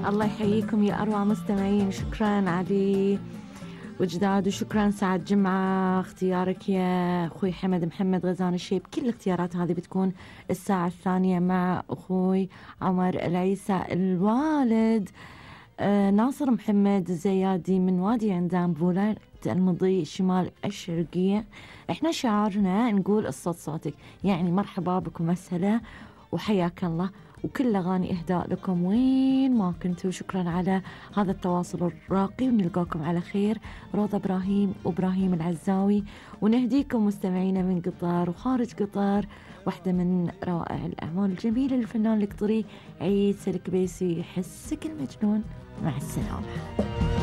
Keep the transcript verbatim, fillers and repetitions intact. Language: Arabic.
الله يحييكم يا أروع مستمعين. شكرا علي وجداد، وشكرا سعد جمعة اختيارك يا أخوي حمد محمد غزان الشيب. كل الاختيارات هذه بتكون الساعة الثانية مع أخوي عمر العيسى. الوالد آه ناصر محمد الزيادي من وادي عندام بولاية المضي شمال الشرقية. احنا شعارنا نقول الصوت صوتك، يعني مرحبا بكم مسهلا وحياك الله، وكل أغاني إهداء لكم وين ما كنتوا. شكرا على هذا التواصل الراقي، ونلقاكم على خير. روضة إبراهيم وإبراهيم العزاوي، ونهديكم مستمعينا من قطر وخارج قطر واحدة من روائع الأعمال الجميلة للفنان القطري عيسى الكبيسي، حسك المجنون. مع السلامة.